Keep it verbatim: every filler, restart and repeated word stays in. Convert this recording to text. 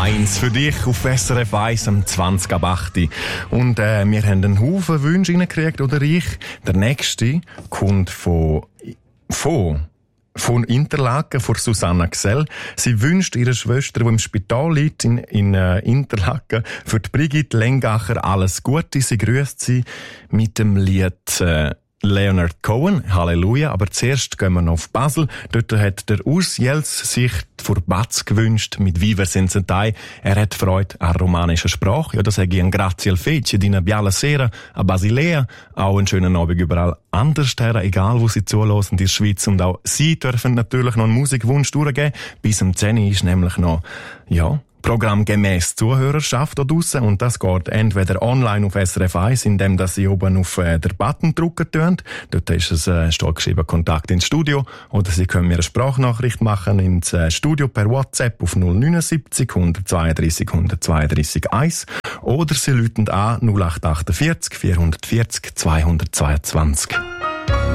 eins für dich auf S R F eins am zwanzig ab acht. Und äh, wir haben einen Haufen Wünsche reingekriegt, oder ich. Der nächste kommt von, von, von Interlaken, von Susanna Gsell. Sie wünscht ihrer Schwester, die im Spital liegt, in, in äh, Interlaken, für die Brigitte Lengacher alles Gute. Sie grüßt sie mit dem Lied äh, Leonard Cohen, Halleluja. Aber zuerst gehen wir noch auf Basel. Dort hat der Urs Jels sich vor Batz gewünscht mit Viver Sensentai. Er hat Freude an romanischer Sprache. Ja, das sage ich an Grazie al Fece, dina Biala Sera, a Basilea. Auch einen schönen Abend überall anders her, egal wo sie zuhören in der Schweiz. Und auch sie dürfen natürlich noch einen Musikwunsch durchgeben. Bis um zehn ist nämlich noch, ja, programmgemäss Zuhörerschaft da draussen, und das geht entweder online auf S R F eins, indem dass Sie oben auf äh, den Button drücken tun. Dort ist es äh, steht geschrieben Kontakt ins Studio, oder Sie können mir eine Sprachnachricht machen ins äh, Studio per WhatsApp auf null neun sieben null eins zwei drei null zwei drei eins, oder Sie rufen an null acht vier acht vier vier null zwei zwei zwei.